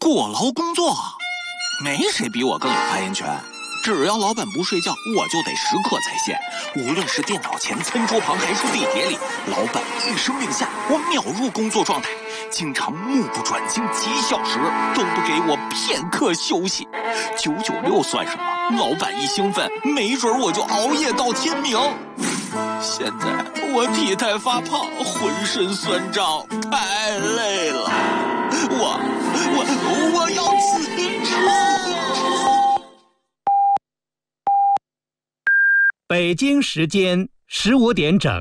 过劳工作，没谁比我更有发言权。只要老板不睡觉，我就得时刻在线。无论是电脑前、餐桌旁还是地铁里，老板一声令下，我秒入工作状态。经常目不转睛几小时，都不给我片刻休息。996算什么？老板一兴奋，没准我就熬夜到天明。现在我体态发胖，浑身酸胀，太累了。我要辞职。 北京时间15点整。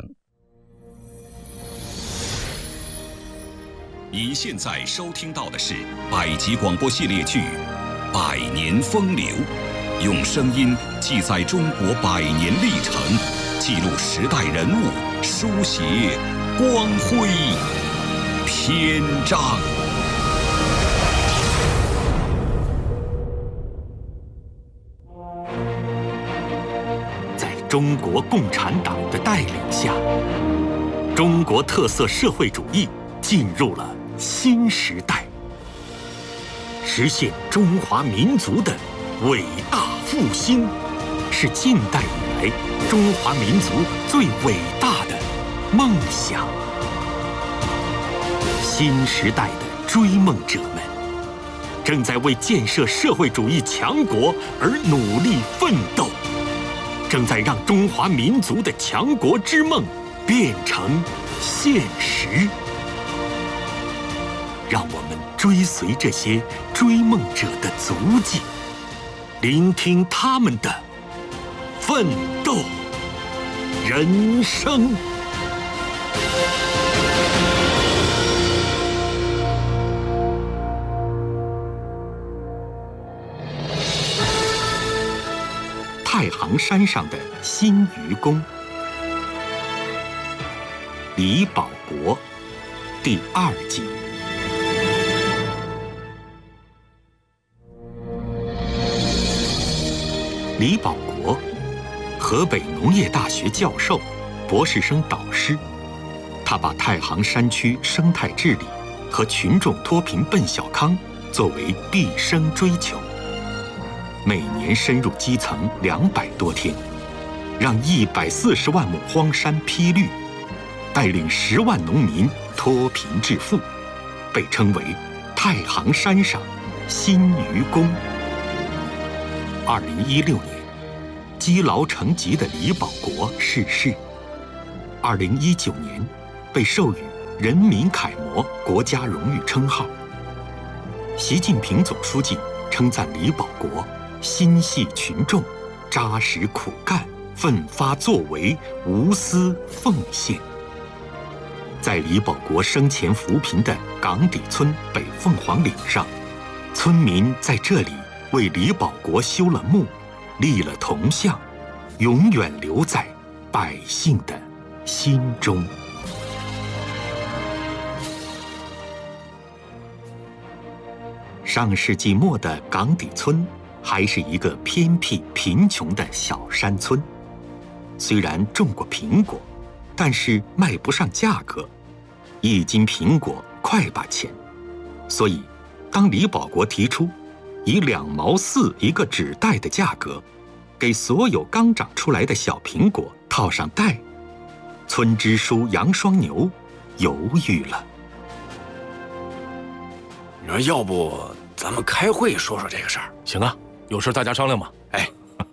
你现在收听到的是百集广播系列剧《百年风流》，用声音记载中国100年历程，记录时代人物，书写光辉篇章。 在中国共产党的带领下，中国特色社会主义进入了新时代，实现中华民族的伟大复兴，是近代以来中华民族最伟大的梦想。新时代的追梦者们正在为建设社会主义强国而努力奋斗，正在让中华民族的强国之梦变成现实。让我们追随这些追梦者的足迹，聆听他们的奋斗人生。太行山上的新愚公，李保国，第2集。李保国，河北农业大学教授，博士生导师。他把太行山区生态治理和群众脱贫奔小康作为毕生追求。每年深入基层200多天，让140万亩荒山披绿，带领10万农民脱贫致富，被称为太行山上新愚公。2016年，积劳成疾的李保国逝世。2019年，被授予人民楷模国家荣誉称号。习近平总书记称赞李保国心系群众，扎实苦干，奋发作为，无私奉献。在李保国生前扶贫的岗底村北凤凰岭上，村民在这里为李保国修了墓，立了铜像，永远留在百姓的心中。上世纪末的岗底村还是一个偏僻贫穷的小山村，虽然种过苹果，但是卖不上价格，1斤苹果快把钱。所以当李保国提出以2毛4一个纸袋的价格，给所有刚长出来的小苹果套上袋，村支书杨双牛犹豫了。 你说要不咱们开会说说这个事儿？ 行啊，有事大家商量嘛。 哎，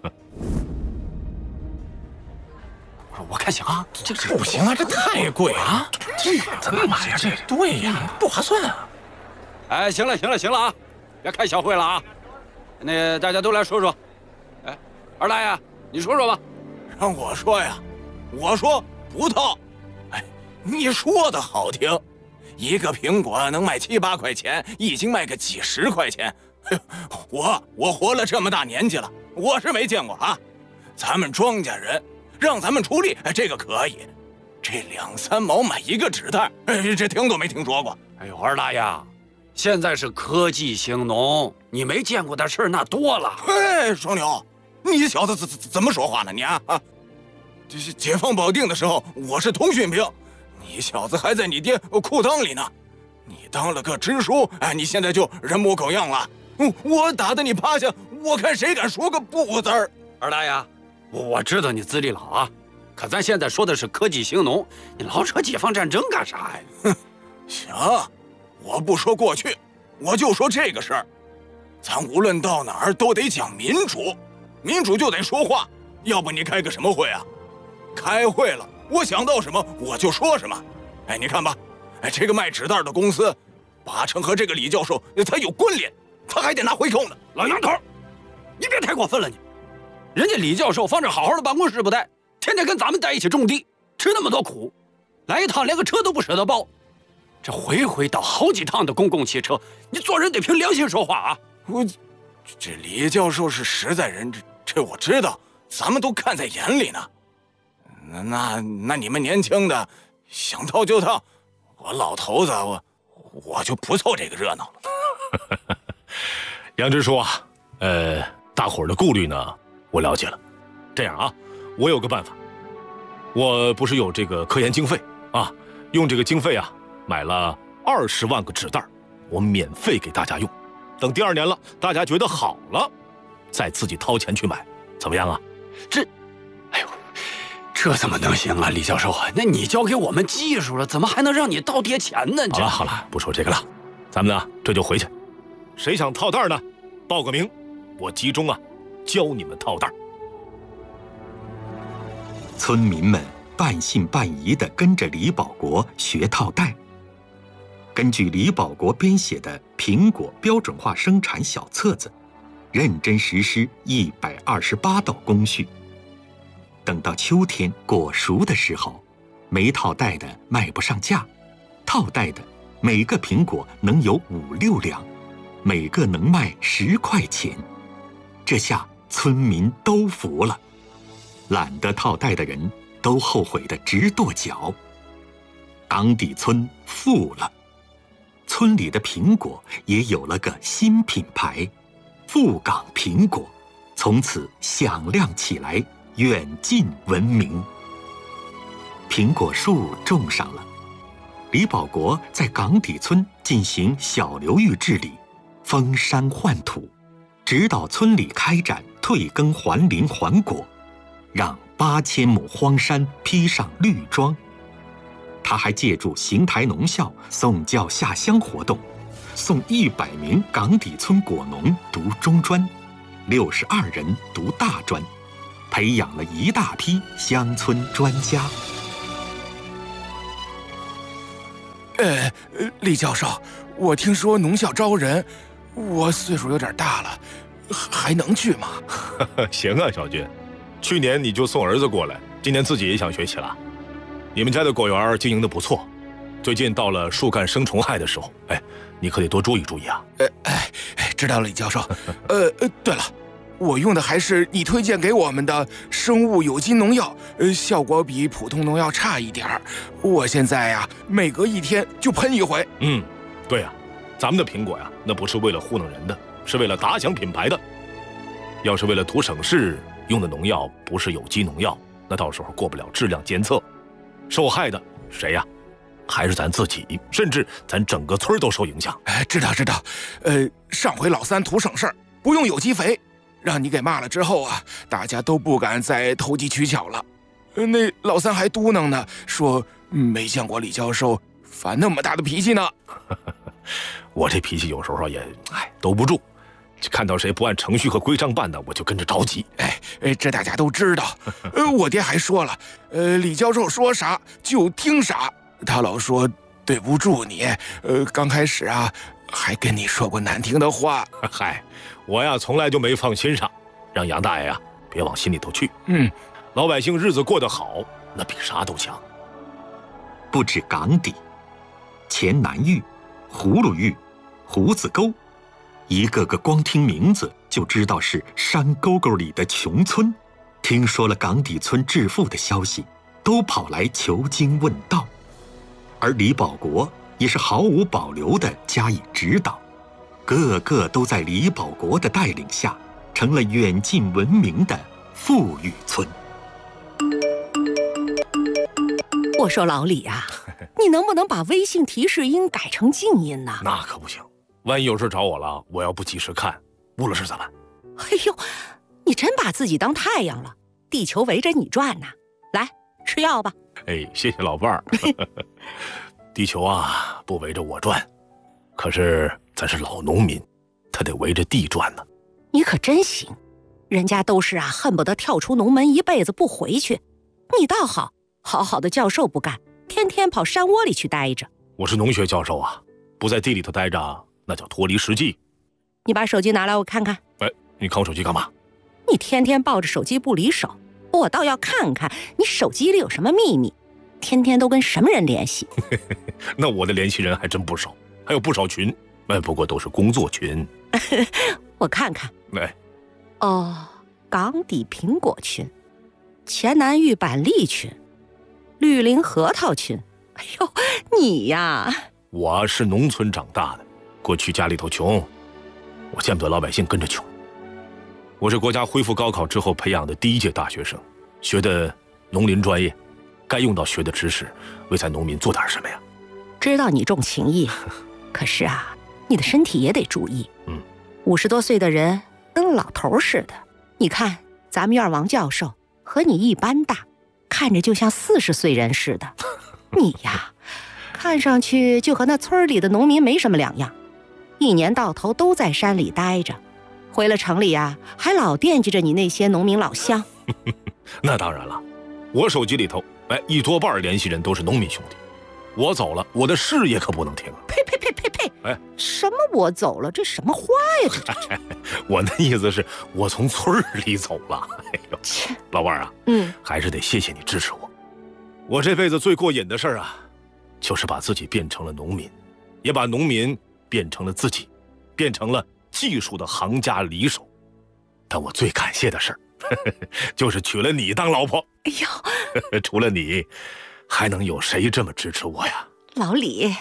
我看行啊， 这不行啊，这太贵啊！这干嘛呀？这对呀，不划算啊！ 哎，行了啊，别开小会了啊！那大家都来说说。哎，二大爷，你说说吧。 让我说呀，我说不套。哎，你说的好听，一个苹果能卖7、8块钱，1斤卖个几10块钱。我活了这么大年纪了，我是没见过啊。咱们庄稼人让咱们出力，这个可以。这2、3毛买一个纸袋，这听都没听说过。 哎呦，二大爷，现在是科技兴农，你没见过的事儿那多了。 哎，双牛，你小子怎么说话呢你啊？这是解放保定的时候，我是通讯兵，你小子还在你爹裤裆里呢。你当了个支书，你现在就人模狗样了。我打得你趴下，我看谁敢说个不字儿。 二大爷，我知道你资历老啊，可咱现在说的是科技兴农，你老扯解放战争干啥呀？ 哼，行，我不说过去，我就说这个事儿。咱无论到哪儿都得讲民主，民主就得说话，要不你开个什么会啊？开会了，我想到什么我就说什么。你看吧，这个卖纸袋的公司八成和这个李教授他有关联，他还得拿回扣呢。 老杨头，你别太过分了你。人家李教授放着好好的办公室不带，天天跟咱们在一起种地，吃那么多苦，来一趟连个车都不舍得包，这回回倒好几趟的公共汽车，你做人得凭良心说话啊！ 这李教授是实在人，这我知道，咱们都看在眼里呢。那你们年轻的想套就套，我老头子我就不凑这个热闹了。 杨支书啊，大伙儿的顾虑呢，我了解了。这样啊，我有个办法，我不是有这个科研经费啊，用这个经费啊买了20万个纸袋，我免费给大家用。等第2年了，大家觉得好了，再自己掏钱去买，怎么样啊？ 这怎么能行啊，李教授啊？那你交给我们技术了，怎么还能让你倒贴钱呢？ 好了，不说这个了，咱们呢这就回去。谁想套袋呢？报个名，我集中啊教你们套袋。 村民们半信半疑地跟着李保国学套袋。根据李保国编写的苹果标准化生产小册子，认真实施128道工序。等到秋天果熟的时候，没套袋的卖不上价，套袋的每个苹果能有5、6两，每个能卖10块钱。这下村民都服了，懒得套袋的人都后悔得直跺脚。岗底村富了，村里的苹果也有了个新品牌——富岗苹果，从此响亮起来，远近闻名。苹果树种上了，李保国在岗底村进行小流域治理，封山换土，指导村里开展退耕还林还果，让8000亩荒山披上绿装。他还借助邢台农校送教下乡活动，送100名岗底村果农读中专，62人读大专，培养了一大批乡村专家。 李教授，我听说农校招人，我岁数有点大了，还能去吗？ 行啊，小军，去年你就送儿子过来，今年自己也想学起了。你们家的果园经营得不错，最近到了树干生虫害的时候，你可得多注意注意啊。 知道了，李教授。对了，我用的还是你推荐给我们的生物有机农药，效果比普通农药差一点儿。我现在呀，每隔1天就喷一回。 对呀，咱们的苹果呀，那不是为了糊弄人的，是为了打响品牌的。要是为了图省事，用的农药不是有机农药，那到时候过不了质量监测，受害的谁呀？还是咱自己，甚至咱整个村都受影响。 知道。上回老三图省事儿，不用有机肥，让你给骂了之后啊，大家都不敢再投机取巧了。那老三还嘟囔呢，说没见过李教授发那么大的脾气呢。 我这脾气有时候也兜不住，看到谁不按程序和规章办的，我就跟着着急。 这大家都知道。我爹还说了，李教授说啥就听啥。他老说对不住你，刚开始啊，还跟你说过难听的话。 我呀从来就没放心上，让杨大爷呀别往心里头去。老百姓日子过得好，那比啥都强。 不止岗底，前南峪、葫芦峪、胡子沟，一个个光听名字就知道是山沟沟里的穷村，听说了岗底村致富的消息，都跑来求经问道。而李保国也是毫无保留地加以指导，个个都在李保国的带领下，成了远近闻名的富裕村。 我说老李啊，你能不能把微信提示音改成静音呢？ 那可不行，万一有事找我了，我要不及时看，误了事咋办？ 哎呦，你真把自己当太阳了，地球围着你转呐！来，吃药吧。 哎，谢谢老伴儿。地球啊，不围着我转，可是咱是老农民，他得围着地转呢。 你可真行，人家都是恨不得跳出农门一辈子不回去，你倒好，好好的教授不干，天天跑山窝里去待着。 我是农学教授啊，不在地里头待着，那叫脱离实际。 你把手机拿来我看看。 哎，你看我手机干嘛？ 你天天抱着手机不离手，我倒要看看你手机里有什么秘密，天天都跟什么人联系？ 那我的联系人还真不少，还有不少群，不过都是工作群。 我看看。 哎， 哦，港底苹果群，黔南玉板栗群，绿林核桃群。哎呦，你呀！ 我是农村长大的，过去家里头穷，我见不得老百姓跟着穷。我是国家恢复高考之后培养的第一届大学生，学的农林专业，该用到学的知识，为咱农民做点什么呀？ 知道你重情义，可是啊，你的身体也得注意。50多岁的人跟老头似的，你看咱们院王教授和你一般大，看着就像40岁人似的。你呀，看上去就和那村里的农民没什么两样，一年到头都在山里待着，回了城里呀，还老惦记着你那些农民老乡。 那当然了，我手机里头一多半联系人都是农民兄弟。我走了，我的事业可不能停啊！ 呸！什么我走了？这什么话呀？这我那意思是我从村里走了。哎呦，老伴儿啊，还是得谢谢你支持我。我这辈子最过瘾的事儿啊，就是把自己变成了农民，也把农民变成了自己，变成了技术的行家里手。但我最感谢的事儿，就是娶了你当老婆。 哎呦， 除了你，还能有谁这么支持我呀？ 老李。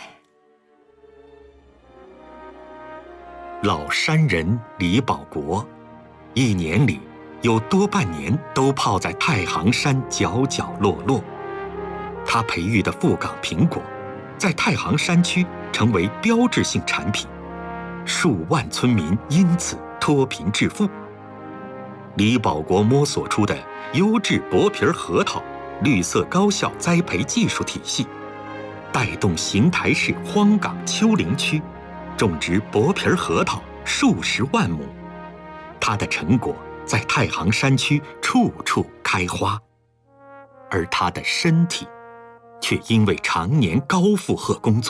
老山人李保国，一年里有多半年都泡在太行山角角落落。他培育的富港苹果，在太行山区成为标志性产品，数万村民因此脱贫致富。李保国摸索出的优质薄皮核桃绿色高效栽培技术体系，带动邢台市荒岗丘陵区种植薄皮核桃数十万亩，它的成果在太行山区处处开花，而他的身体却因为常年高负荷工作